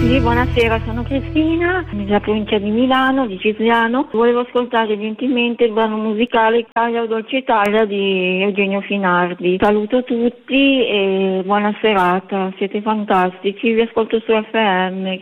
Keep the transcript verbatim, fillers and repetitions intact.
Sì, buonasera, sono Cristina, della provincia di Milano, di Cisiano. Volevo ascoltare gentilmente il brano musicale Italia o Dolce Italia di Eugenio Finardi. Saluto tutti e buona serata, siete fantastici, vi ascolto su F M.